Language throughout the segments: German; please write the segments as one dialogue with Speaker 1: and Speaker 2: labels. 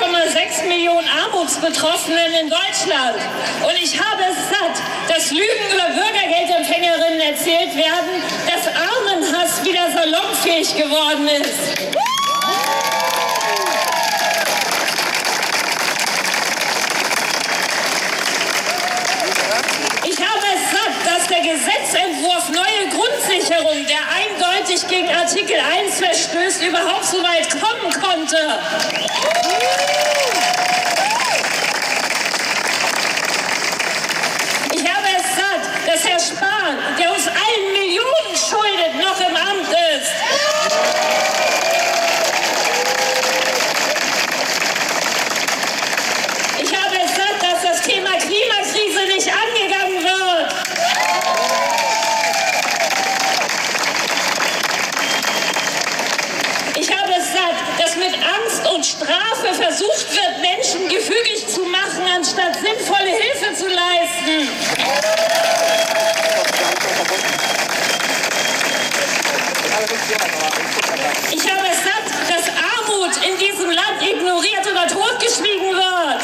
Speaker 1: 1,6 Millionen Armutsbetroffenen in Deutschland. Und ich habe es satt, dass Lügen über Bürgergeldempfängerinnen erzählt werden, dass Armenhass wieder salonfähig geworden ist. Ich habe es satt, dass der Gesetzentwurf neue Grundsicherung, der eindeutig gegen Artikel 1 verstößt, überhaupt so weit kommen konnte. Ich habe es satt, dass Herr Spahn, der uns allen Millionen schuldet, noch im Amt ist. Ich habe es satt, dass das Thema Klimakrise nicht angegangen wird. Ich habe es satt, dass mit Angst und Strafe versucht wird, Menschen gefügig zu machen, anstatt sinnvolle Hilfe zu leisten. Ich habe es satt, dass Armut in diesem Land ignoriert oder totgeschwiegen wird.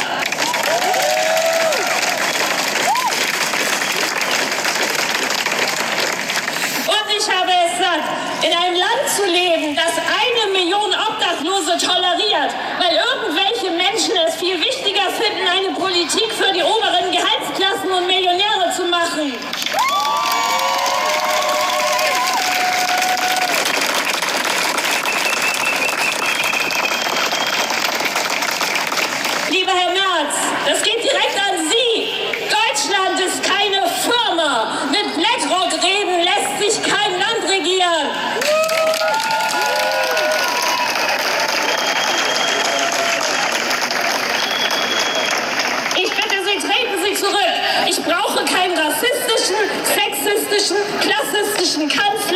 Speaker 1: Und ich habe es satt, in einem Land zu leben, das 1 Million Obdachlose toleriert, weil irgendwelche Menschen es viel wichtiger finden, eine Politik für die oberen Gehaltsklassen und Millionäre zu machen. Lieber Herr Merz, das geht direkt an Sie. Deutschland ist keine Firma. Mit BlackRock reden lässt sich kein Land regieren. Ich bitte Sie, treten Sie zurück. Ich brauche keinen rassistischen, sexistischen, klassistischen Kampf